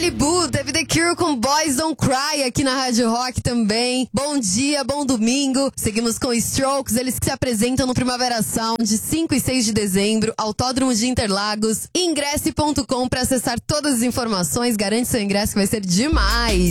Malibu, teve The Cure com Boys Don't Cry aqui na Rádio Rock também. Bom dia, bom domingo. Seguimos com Strokes, eles se apresentam no Primavera Sound de 5 e 6 de dezembro, Autódromo de Interlagos. Ingresse.com para acessar todas as informações, garante seu ingresso que vai ser demais.